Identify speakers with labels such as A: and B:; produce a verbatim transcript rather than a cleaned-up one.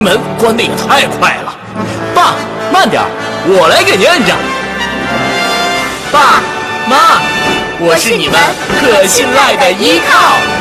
A: 门关的也太快了，爸，慢点，我来给您摁着。爸妈，我是你们可信赖的依靠。